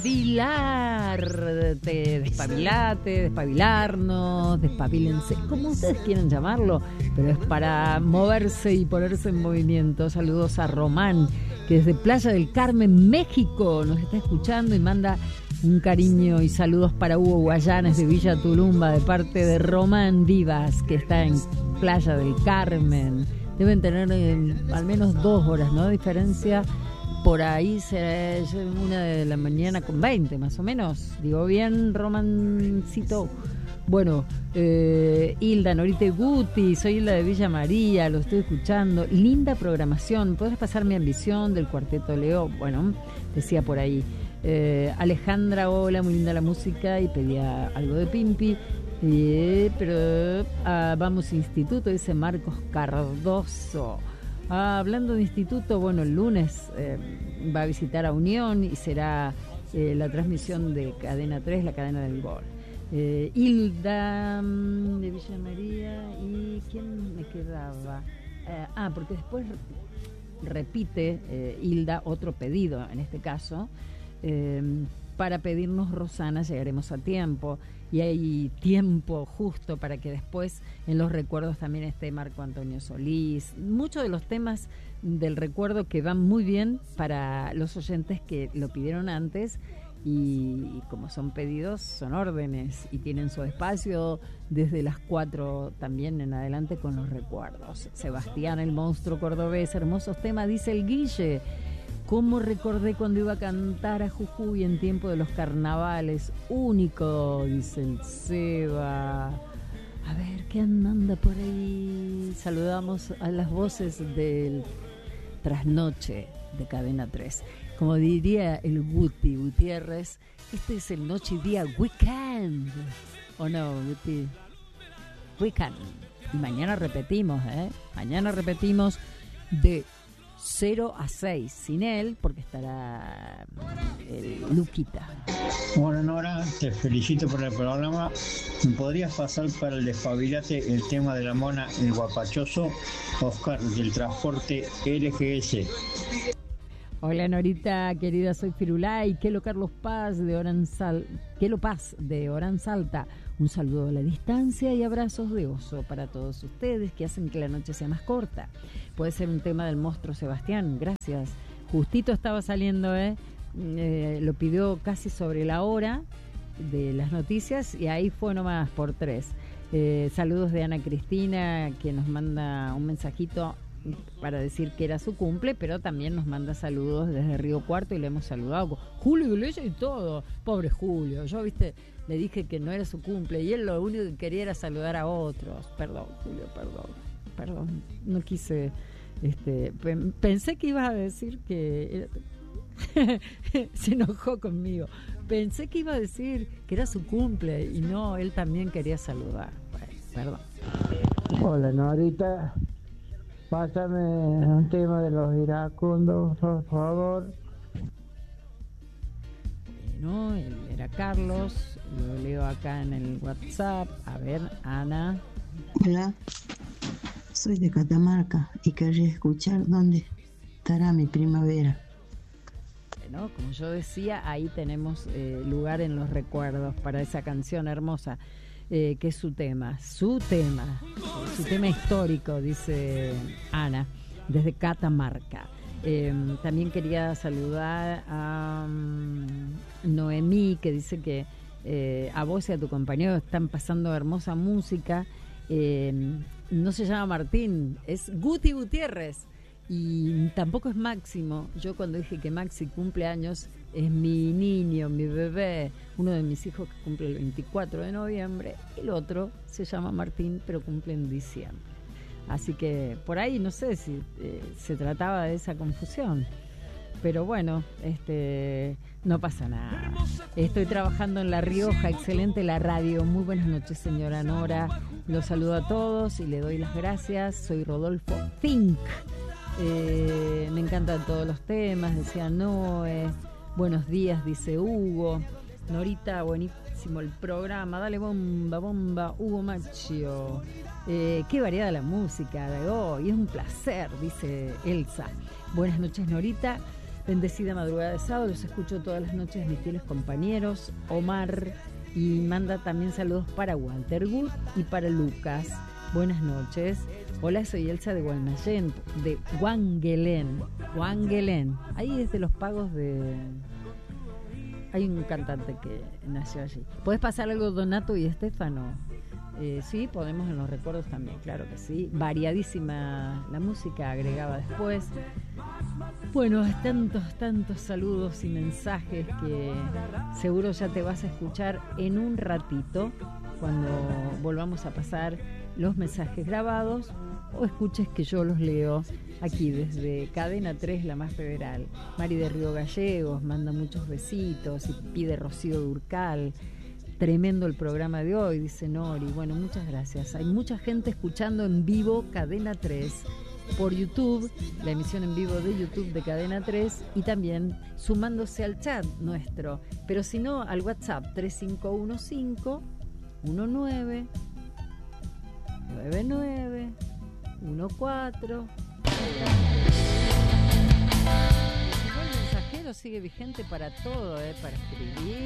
Despabilate, despabilarnos, despabilense, como ustedes quieran llamarlo, pero es para moverse y ponerse en movimiento. Saludos a Román, que desde Playa del Carmen, México, nos está escuchando y manda un cariño y saludos para Hugo Guayanes de Villa Tulumba, de parte de Román Vivas, que está en Playa del Carmen. Deben tener al menos 2 horas, ¿no? Diferencia. Por ahí será 1:20 a.m, más o menos. Digo bien, Romancito. Bueno, Hilda, Norita y Guti, soy Hilda de Villa María, lo estoy escuchando. Linda programación. ¿Podrás pasar mi ambición del Cuarteto Leo? Bueno, decía por ahí. Alejandra, hola, muy linda la música, y pedía algo de Pimpi. Pero vamos instituto, dice Marcos Cardoso. Hablando de instituto, bueno, el lunes va a visitar a Unión y será la transmisión de Cadena 3, la cadena del gol. Hilda de Villa María, ¿y quién me quedaba? Porque después repite Hilda otro pedido, en este caso, para pedirnos Rosana, llegaremos a tiempo. Y hay tiempo justo para que después en los recuerdos también esté Marco Antonio Solís. Muchos de los temas del recuerdo que van muy bien para los oyentes que lo pidieron antes, y como son pedidos, son órdenes y tienen su espacio desde las 4 también en adelante con los recuerdos. Sebastián, el monstruo cordobés, hermosos temas, dice el Guille. ¿Cómo recordé cuando iba a cantar a Jujuy en tiempo de los carnavales? Único, dice el Seba. A ver, ¿qué anda por ahí? Saludamos a las voces del Trasnoche de Cadena 3. Como diría el Guti Gutiérrez, este es el Noche y Día Weekend. ¿O no, Guti? Weekend. Y mañana repetimos, Mañana repetimos de 0 a 6, sin él, porque estará el Luquita. Bueno, Nora, te felicito por el programa. ¿Me podrías pasar para el despabilate el tema de la mona, el guapachoso? Oscar, del transporte LGS. Hola, Norita, querida, soy Firulay. Quelo Carlos Paz de Orán Salta. Un saludo a la distancia y abrazos de oso para todos ustedes que hacen que la noche sea más corta. Puede ser un tema del monstruo Sebastián, gracias. Justito estaba saliendo, lo pidió casi sobre la hora de las noticias y ahí fue nomás por 3. Saludos de Ana Cristina, que nos manda un mensajito para decir que era su cumple, pero también nos manda saludos desde Río Cuarto y le hemos saludado. Julio Iglesias y todo. Pobre Julio, yo le dije que no era su cumple y él lo único que quería era saludar a otros. Perdón, Julio, perdón. No quise, pensé que ibas a decir que se enojó conmigo. Pensé que iba a decir que era su cumple y no, él también quería saludar. Bueno, perdón. Hola, Norita. Pásame un tema de los iracundos, por favor. Bueno, él era Carlos, lo leo acá en el WhatsApp. A ver, Ana. Hola, soy de Catamarca y querría escuchar dónde estará mi primavera. Bueno, como yo decía, ahí tenemos lugar en los recuerdos para esa canción hermosa. Que es su tema histórico, dice Ana, desde Catamarca. También quería saludar a Noemí, que dice que a vos y a tu compañero están pasando hermosa música. No se llama Martín, es Guti Gutiérrez. Y tampoco es Máximo. Yo cuando dije que Maxi cumple años, es mi niño, mi bebé, uno de mis hijos que cumple el 24 de noviembre, el otro se llama Martín, pero cumple en diciembre. Así que por ahí no sé si se trataba de esa confusión. Pero bueno, no pasa nada. Estoy trabajando en La Rioja, excelente la radio. Muy buenas noches, señora Nora. Los saludo a todos y le doy las gracias. Soy Rodolfo Fink. Me encantan todos los temas, decía Noé. Buenos días, dice Hugo. Norita, buenísimo el programa. Dale bomba, Hugo Machio. Qué variada la música de hoy. Es un placer, dice Elsa. Buenas noches, Norita. Bendecida madrugada de sábado, los escucho todas las noches, mis fieles compañeros. Omar, y manda también saludos para Walter Good y para Lucas. Buenas noches. Hola, soy Elsa de Guaynallén, de Wangelén. Ahí es de los pagos de... Hay un cantante que nació allí. ¿Podés pasar algo, Donato y Estefano? Sí, podemos en los recuerdos también, claro que sí. Variadísima la música, agregaba después. Bueno, tantos saludos y mensajes que seguro ya te vas a escuchar en un ratito cuando volvamos a pasar los mensajes grabados o escuches que yo los leo aquí desde Cadena 3, la más federal. Mari de Río Gallegos manda muchos besitos y pide Rocío Durcal. Tremendo el programa de hoy, dice Nori. Bueno, muchas gracias. Hay mucha gente escuchando en vivo Cadena 3 por YouTube, la emisión en vivo de YouTube de Cadena 3 y también sumándose al chat nuestro. Pero si no, al WhatsApp 3515 19 99 14. El mensajero sigue vigente para todo, para escribir.